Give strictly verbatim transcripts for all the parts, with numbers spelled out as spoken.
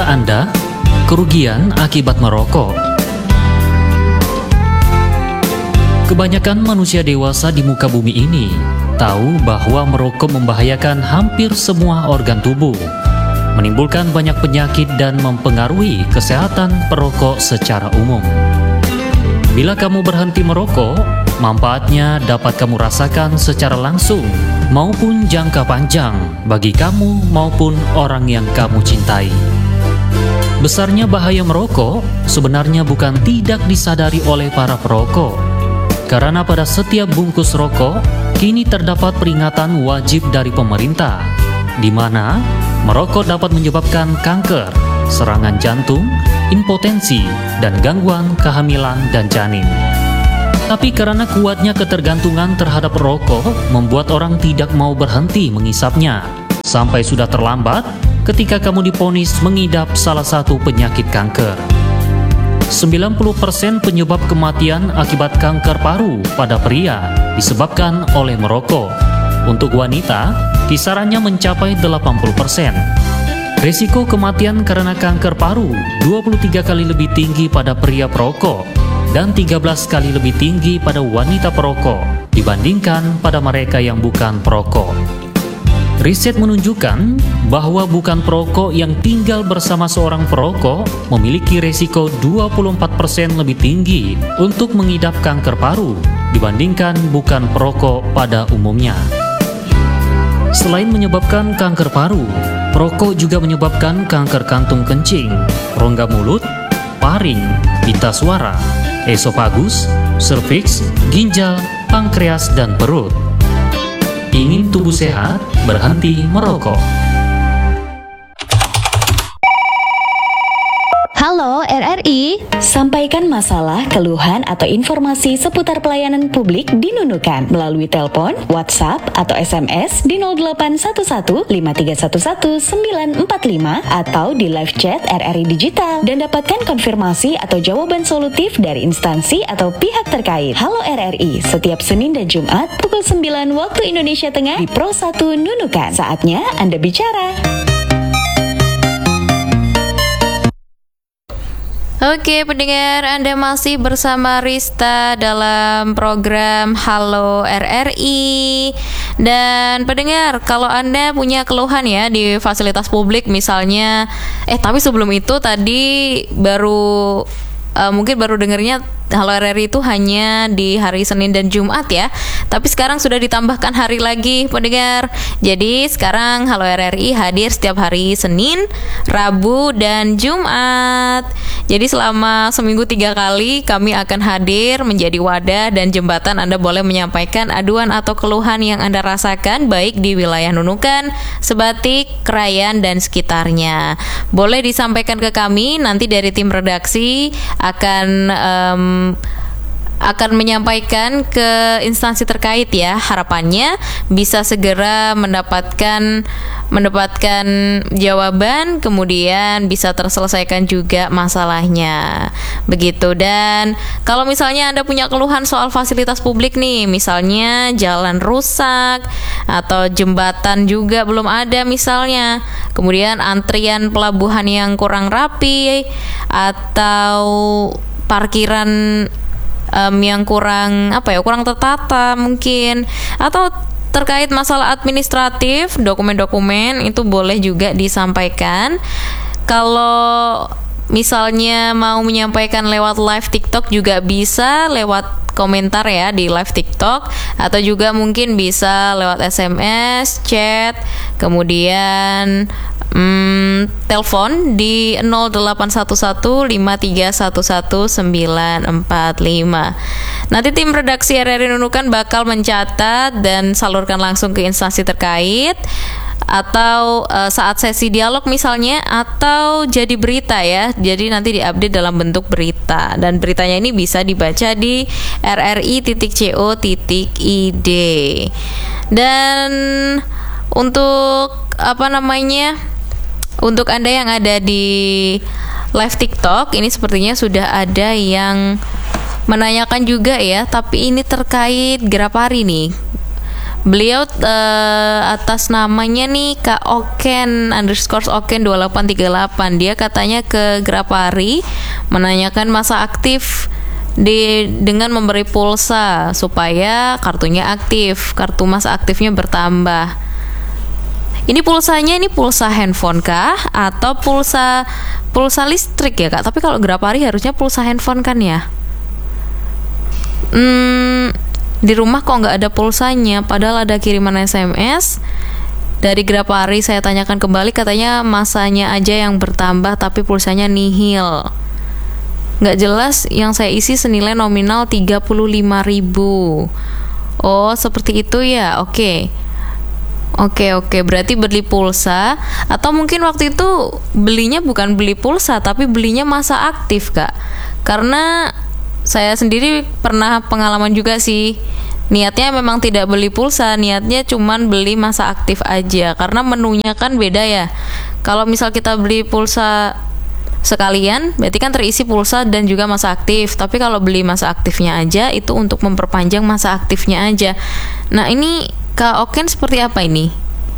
Tahukah Anda kerugian akibat merokok? Kebanyakan manusia dewasa di muka bumi ini tahu bahwa merokok membahayakan hampir semua organ tubuh, menimbulkan banyak penyakit dan mempengaruhi kesehatan perokok secara umum. Bila kamu berhenti merokok, manfaatnya dapat kamu rasakan secara langsung maupun jangka panjang bagi kamu maupun orang yang kamu cintai. Besarnya bahaya merokok sebenarnya bukan tidak disadari oleh para perokok, karena pada setiap bungkus rokok kini terdapat peringatan wajib dari pemerintah, di mana merokok dapat menyebabkan kanker, serangan jantung, impotensi, dan gangguan kehamilan dan janin. Tapi karena kuatnya ketergantungan terhadap rokok membuat orang tidak mau berhenti mengisapnya, sampai sudah terlambat ketika kamu divonis mengidap salah satu penyakit kanker. sembilan puluh persen penyebab kematian akibat kanker paru pada pria disebabkan oleh merokok. Untuk wanita, kisarannya mencapai delapan puluh persen. Risiko kematian karena kanker paru dua puluh tiga kali lebih tinggi pada pria perokok dan tiga belas kali lebih tinggi pada wanita perokok dibandingkan pada mereka yang bukan perokok. Riset menunjukkan bahwa bukan perokok yang tinggal bersama seorang perokok memiliki risiko dua puluh empat persen lebih tinggi untuk mengidap kanker paru dibandingkan bukan perokok pada umumnya. Selain menyebabkan kanker paru, perokok juga menyebabkan kanker kantung kencing, rongga mulut, paring, pita suara, esofagus, serviks, ginjal, pankreas, dan perut. Ingin tubuh sehat? Berhenti merokok. Halo R R I, sampaikan masalah, keluhan, atau informasi seputar pelayanan publik di Nunukan melalui telepon, WhatsApp, atau S M S di nol delapan satu satu lima tiga satu satu sembilan empat lima atau di live chat R R I Digital dan dapatkan konfirmasi atau jawaban solutif dari instansi atau pihak terkait. Halo R R I, setiap Senin dan Jumat pukul sembilan waktu Indonesia Tengah di Pro satu Nunukan. Saatnya Anda bicara. Oke pendengar, Anda masih bersama Rista dalam program Halo R R I. Dan pendengar, kalau Anda punya keluhan ya di fasilitas publik misalnya, Eh tapi sebelum itu tadi baru uh, Mungkin baru dengernya Halo R R I itu hanya di hari Senin dan Jumat ya. Tapi sekarang sudah ditambahkan hari lagi pendengar. Jadi sekarang Halo R R I hadir setiap hari Senin, Rabu, dan Jumat. Jadi selama seminggu tiga kali kami akan hadir menjadi wadah dan jembatan Anda boleh menyampaikan aduan atau keluhan yang Anda rasakan baik di wilayah Nunukan, Sebatik, Krayan, dan sekitarnya. Boleh disampaikan ke kami, nanti dari tim redaksi akan um, akan menyampaikan ke instansi terkait ya. Harapannya bisa segera mendapatkan mendapatkan jawaban, kemudian bisa terselesaikan juga masalahnya. Begitu. Dan kalau misalnya Anda punya keluhan soal fasilitas publik nih, misalnya jalan rusak atau jembatan juga belum ada misalnya, kemudian antrian pelabuhan yang kurang rapi atau parkiran um, yang kurang apa ya kurang tertata mungkin, atau terkait masalah administratif dokumen-dokumen, itu boleh juga disampaikan. Kalau misalnya mau menyampaikan lewat live TikTok juga bisa lewat komentar ya di live TikTok, atau juga mungkin bisa lewat S M S, chat, kemudian Hmm, telepon di nol delapan satu satu lima tiga satu satu sembilan empat lima. Nanti tim redaksi R R I Nunukan bakal mencatat dan salurkan langsung ke instansi terkait, atau uh, saat sesi dialog misalnya, atau jadi berita ya. Jadi nanti diupdate dalam bentuk berita, dan beritanya ini bisa dibaca di r r i titik co titik i d. Dan untuk apa namanya Untuk Anda yang ada di live TikTok, ini sepertinya sudah ada yang menanyakan juga ya, tapi ini terkait Grapari nih. Beliau uh, atas namanya nih Kak Oken underscore Oken dua delapan tiga delapan. Dia katanya ke Grapari menanyakan masa aktif di dengan memberi pulsa supaya kartunya aktif, kartu masa aktifnya bertambah. Ini pulsanya ini pulsa handphone kah atau pulsa pulsa listrik ya Kak? Tapi kalau Grapari harusnya pulsa handphone kan ya? Hmm, di rumah kok nggak ada pulsanya, padahal ada kiriman S M S dari Grapari. Saya tanyakan kembali, katanya masanya aja yang bertambah tapi pulsanya nihil. Nggak jelas, yang saya isi senilai nominal tiga puluh lima ribu. Oh, seperti itu ya. Oke. Oke, oke. Berarti beli pulsa, atau mungkin waktu itu belinya bukan beli pulsa tapi belinya masa aktif, Kak. Karena saya sendiri pernah pengalaman juga sih. Niatnya memang tidak beli pulsa, niatnya cuman beli masa aktif aja. Karena menunya kan beda ya. Kalau misal kita beli pulsa sekalian, berarti kan terisi pulsa dan juga masa aktif. Tapi kalau beli masa aktifnya aja, itu untuk memperpanjang masa aktifnya aja. Nah, ini Kak Oken seperti apa ini?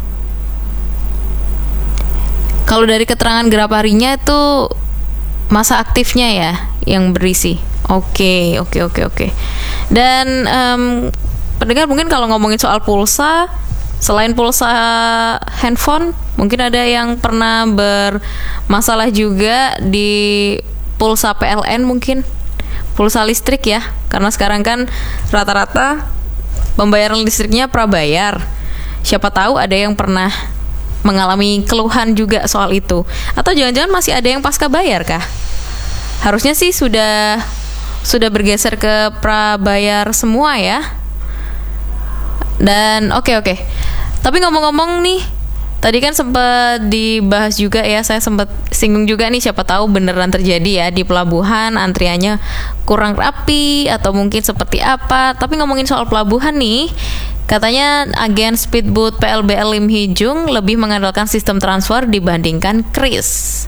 Kalau dari keterangan Graparinya itu masa aktifnya ya yang berisi. Oke, oke, oke, oke. Dan um, pendengar mungkin kalau ngomongin soal pulsa, selain pulsa handphone, mungkin ada yang pernah bermasalah juga di pulsa P L N mungkin, pulsa listrik ya. Karena sekarang kan rata-rata pembayaran listriknya prabayar. Siapa tahu ada yang pernah mengalami keluhan juga soal itu. Atau jangan-jangan masih ada yang pasca bayar kah? Harusnya sih sudah sudah bergeser ke prabayar semua ya. Dan oke okay, oke. Okay. Tapi ngomong-ngomong nih, tadi kan sempat dibahas juga ya, saya sempat singgung juga nih, siapa tahu beneran terjadi ya di pelabuhan antriannya kurang rapi atau mungkin seperti apa. Tapi ngomongin soal pelabuhan nih, katanya agen speedboat P L B L Lim Hijung lebih mengandalkan sistem transfer dibandingkan kris.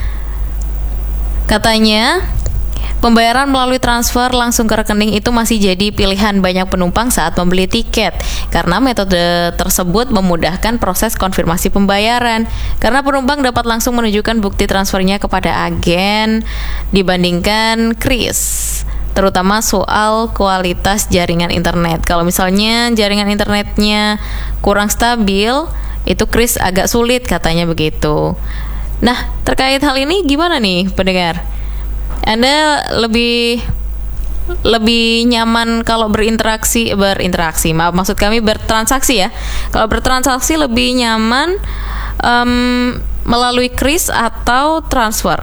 Katanya pembayaran melalui transfer langsung ke rekening itu masih jadi pilihan banyak penumpang saat membeli tiket, karena metode tersebut memudahkan proses konfirmasi pembayaran, karena penumpang dapat langsung menunjukkan bukti transfernya kepada agen dibandingkan kris, terutama soal kualitas jaringan internet. Kalau misalnya jaringan internetnya kurang stabil, itu kris agak sulit katanya begitu. Nah, terkait hal ini gimana nih pendengar? Anda lebih lebih nyaman kalau berinteraksi berinteraksi maaf maksud kami bertransaksi ya. Kalau bertransaksi lebih nyaman um, melalui kris atau transfer?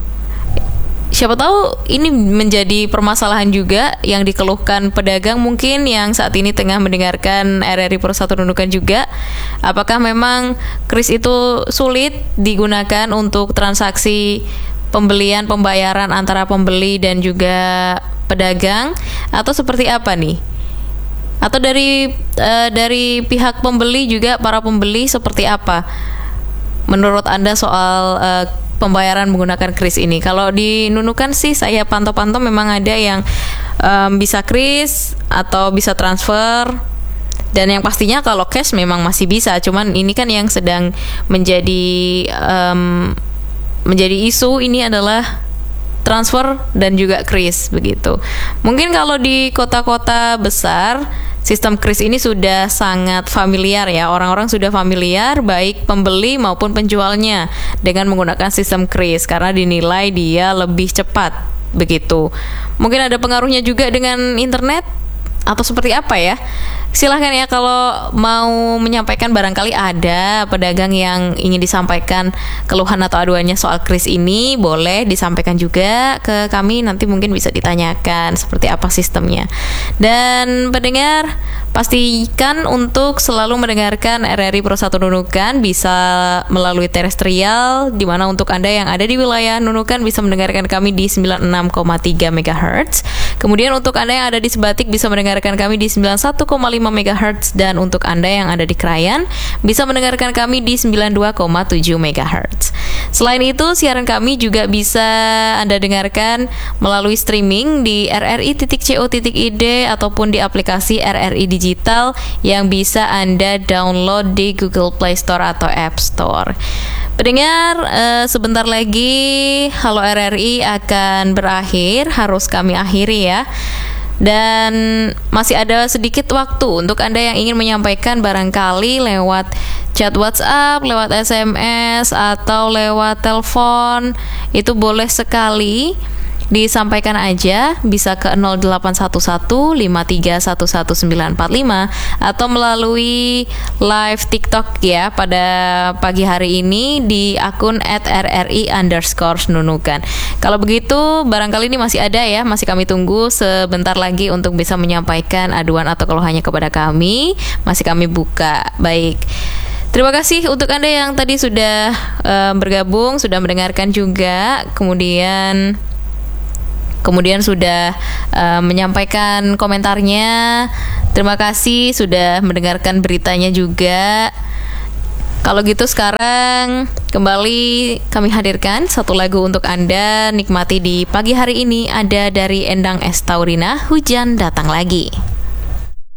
Siapa tahu ini menjadi permasalahan juga yang dikeluhkan pedagang mungkin yang saat ini tengah mendengarkan R R I Persatu Nunukan juga. Apakah memang kris itu sulit digunakan untuk transaksi pembelian pembayaran antara pembeli dan juga pedagang, atau seperti apa nih? Atau dari uh, dari pihak pembeli juga, para pembeli seperti apa menurut Anda soal uh, pembayaran menggunakan kris ini? Kalau di Nunukan sih saya pantau-pantau memang ada yang um, bisa kris atau bisa transfer. Dan yang pastinya kalau cash memang masih bisa. Cuman ini kan yang sedang menjadi um, menjadi isu ini adalah transfer dan juga kris begitu. Mungkin kalau di kota-kota besar sistem kris ini sudah sangat familiar ya. Orang-orang sudah familiar, baik pembeli maupun penjualnya, dengan menggunakan sistem kris karena dinilai dia lebih cepat begitu. Mungkin ada pengaruhnya juga dengan internet atau seperti apa ya? Silahkan ya kalau mau menyampaikan, barangkali ada pedagang yang ingin disampaikan keluhan atau aduannya soal kris ini, boleh disampaikan juga ke kami, nanti mungkin bisa ditanyakan seperti apa sistemnya. Dan pendengar, pastikan untuk selalu mendengarkan R R I Persatu Nunukan bisa melalui terestrial, di mana untuk Anda yang ada di wilayah Nunukan bisa mendengarkan kami di sembilan puluh enam koma tiga megahertz. Kemudian untuk Anda yang ada di Sebatik bisa mendengarkan kami di sembilan puluh satu koma lima megahertz, dan untuk Anda yang ada di Krayan bisa mendengarkan kami di sembilan puluh dua koma tujuh megahertz. Selain itu, siaran kami juga bisa Anda dengarkan melalui streaming di r r i titik co titik i d ataupun di aplikasi R R I Digital yang bisa Anda download di Google Play Store atau App Store. Pendengar, eh, sebentar lagi Halo R R I akan berakhir, harus kami akhiri ya. Dan masih ada sedikit waktu untuk Anda yang ingin menyampaikan barangkali lewat chat WhatsApp, lewat S M S, atau lewat telepon. Itu boleh sekali disampaikan aja, bisa ke nol delapan satu satu lima tiga satu satu sembilan empat lima atau melalui live TikTok ya pada pagi hari ini di akun at r r i underscore nunukan. Kalau begitu barangkali ini masih ada ya, masih kami tunggu sebentar lagi untuk bisa menyampaikan aduan atau keluhannya kepada kami, masih kami buka. Baik, terima kasih untuk Anda yang tadi sudah uh, bergabung, sudah mendengarkan juga, kemudian Kemudian sudah uh, menyampaikan komentarnya. Terima kasih sudah mendengarkan beritanya juga. Kalau gitu sekarang kembali kami hadirkan satu lagu untuk Anda nikmati di pagi hari ini, ada dari Endang S. Taurina, Hujan Datang Lagi.